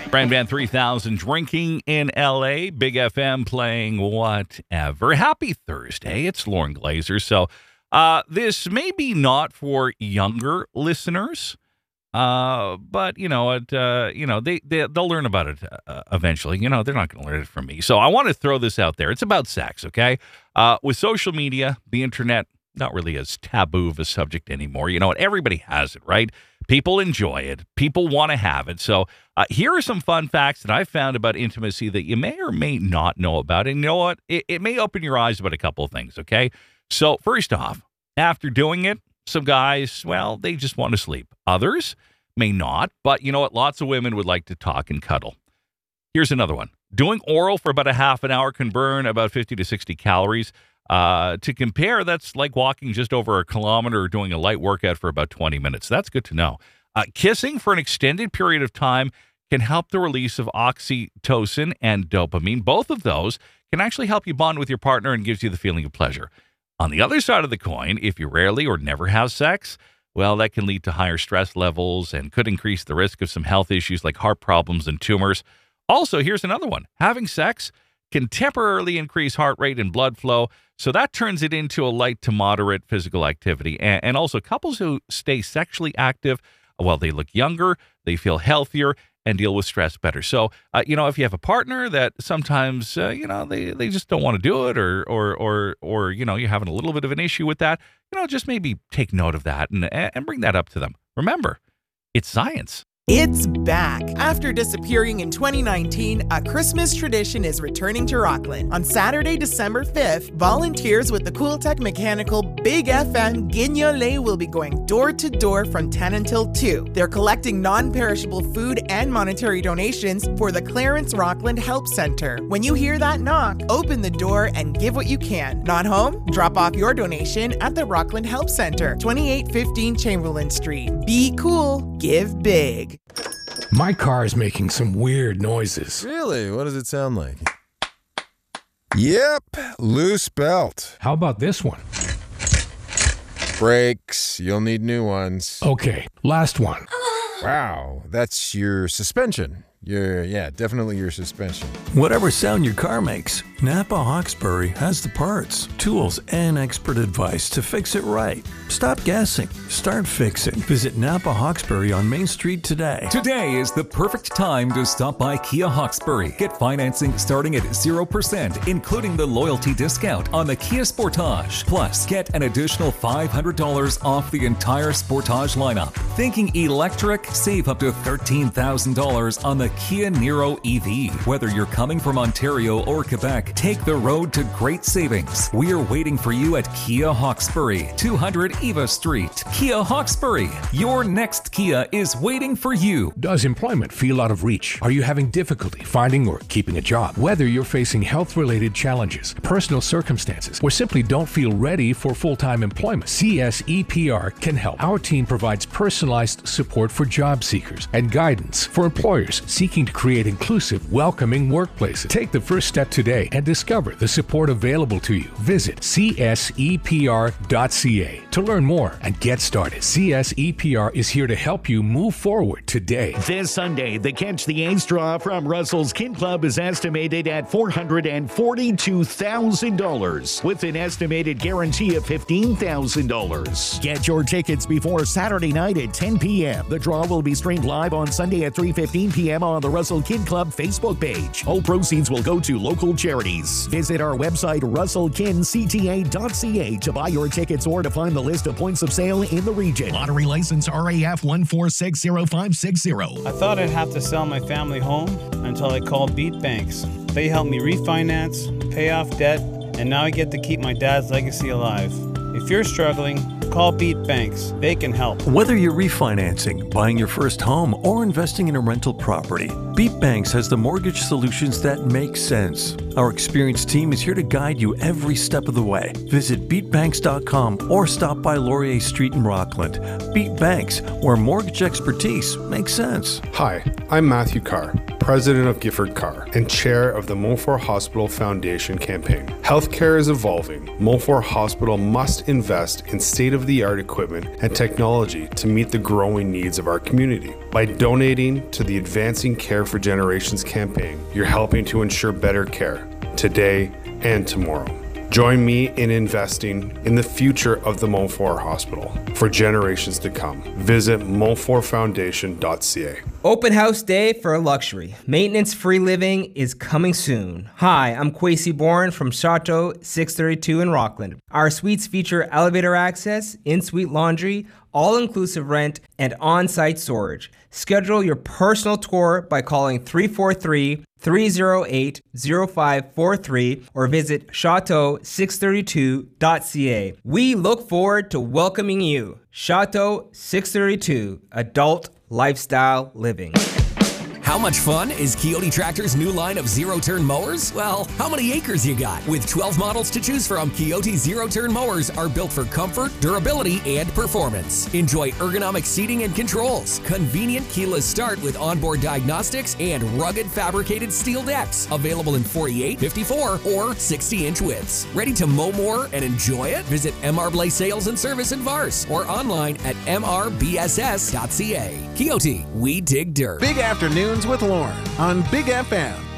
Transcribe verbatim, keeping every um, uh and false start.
Brand Van three thousand drinking in L A. Big F M playing whatever. Happy Thursday. It's Lauren Glazer. So uh, this may be not for younger listeners, uh, but, you know, it, uh, you know they, they, they'll learn about it uh, eventually. You know, they're not going to learn it from me. So I want to throw this out there. It's about sex, okay? Uh, with social media, the internet, not really as taboo of a subject anymore. You know what? Everybody has it, right? People enjoy it. People want to have it. So uh, here are some fun facts that I found about intimacy that you may or may not know about. And you know what? It, it may open your eyes about a couple of things, okay? So first off, after doing it, some guys, well, they just want to sleep. Others may not. But you know what? Lots of women would like to talk and cuddle. Here's another one. Doing oral for about a half an hour can burn about fifty to sixty calories. Uh, to compare, that's like walking just over a kilometer or doing a light workout for about twenty minutes. That's good to know. Uh, kissing for an extended period of time can help the release of oxytocin and dopamine. Both of those can actually help you bond with your partner and gives you the feeling of pleasure. On the other side of the coin, if you rarely or never have sex, well, that can lead to higher stress levels and could increase the risk of some health issues like heart problems and tumors. Also, here's another one. Having sex can temporarily increase heart rate and blood flow, so that turns it into a light to moderate physical activity. And, and also, couples who stay sexually active, well, they look younger, they feel healthier, and deal with stress better. So, uh, you know, if you have a partner that sometimes, uh, you know, they, they just don't want to do it, or, or, or, or, you know, you're having a little bit of an issue with that, you know, just maybe take note of that and, and bring that up to them. Remember, it's science. It's back. After disappearing in twenty nineteen, a Christmas tradition is returning to Rockland. On Saturday, December fifth, volunteers with the Cooltech Mechanical Big F M Guignolé will be going door to door from ten until two. They're collecting non-perishable food and monetary donations for the Clarence Rockland Help Center. When you hear that knock, open the door and give what you can. Not home? Drop off your donation at the Rockland Help Center, twenty-eight fifteen Chamberlain Street. Be cool, give big. My car is making some weird noises. Really? What does it sound like? Yep, loose belt. How about this one? Brakes. You'll need new ones. Okay, last one. Wow, that's your suspension. Your, yeah, definitely your suspension. Whatever sound your car makes, Napa Hawkesbury has the parts, tools, and expert advice to fix it right. Stop guessing. Start fixing. Visit Napa Hawkesbury on Main Street today. Today is the perfect time to stop by Kia Hawkesbury. Get financing starting at zero percent, including the loyalty discount on the Kia Sportage. Plus, get an additional five hundred dollars off the entire Sportage lineup. Thinking electric? Save up to thirteen thousand dollars on the Kia Niro E V. Whether you're coming from Ontario or Quebec, take the road to great savings. We're waiting for you at Kia Hawkesbury, two hundred Eva Street. Kia Hawkesbury, your next Kia is waiting for you. Does employment feel out of reach? Are you having difficulty finding or keeping a job? Whether you're facing health-related challenges, personal circumstances, or simply don't feel ready for full-time employment, C S E P R can help. Our team provides personalized support for job seekers and guidance for employers seeking to create inclusive, welcoming workplaces. Take the first step today and discover the support available to you. Visit C S E P R dot C A to learn more and get started. C S E P R is here to help you move forward today. This Sunday, the Catch the Ace draw from Russell's Kin Club is estimated at four hundred forty-two thousand dollars with an estimated guarantee of fifteen thousand dollars. Get your tickets before Saturday night at ten p.m. The draw will be streamed live on Sunday at three fifteen p.m. on the Russell Kin Club Facebook page. All proceeds will go to local charities. Visit our website, russell kin c t a dot c a, to buy your tickets or to find the list of points of sale in the region. Lottery license R A F one four six zero five six zero. I thought I'd have to sell my family home until I called Beat Banks. They helped me refinance, pay off debt, and now I get to keep my dad's legacy alive. If you're struggling, call Beat Banks. They can help. Whether you're refinancing, buying your first home, or investing in a rental property, Beat Banks has the mortgage solutions that make sense. Our experienced team is here to guide you every step of the way. Visit beat banks dot com or stop by Laurier Street in Rockland. Beat Banks, where mortgage expertise makes sense. Hi, I'm Matthew Carr, president of Gifford Carr and chair of the Mulford Hospital Foundation campaign. Healthcare is evolving. Mulford Hospital must invest in state-of-the-art equipment and technology to meet the growing needs of our community. By donating to the Advancing Care for Generations campaign, you're helping to ensure better care today and tomorrow. Join me in investing in the future of the Montfort Hospital for generations to come. Visit montfort foundation dot c a. Open house day for luxury. Maintenance-free living is coming soon. Hi, I'm Kwesi Bourne from Chateau six thirty-two in Rockland. Our suites feature elevator access, in-suite laundry, all-inclusive rent, and on-site storage. Schedule your personal tour by calling three four three, three oh eight, oh five four three or visit chateau six thirty-two dot c a. We look forward to welcoming you. Chateau six thirty-two, adult lifestyle living. How much fun is Kioti Tractor's new line of zero-turn mowers? Well, how many acres you got? With twelve models to choose from, Kioti zero-turn mowers are built for comfort, durability, and performance. Enjoy ergonomic seating and controls, convenient keyless start with onboard diagnostics, and rugged fabricated steel decks. Available in forty-eight, fifty-four, or sixty inch widths. Ready to mow more and enjoy it? Visit M R Blay Sales and Service in Vars or online at m r b s s dot c a. Kioti, we dig dirt. Big Afternoons with Lauren on Big F M.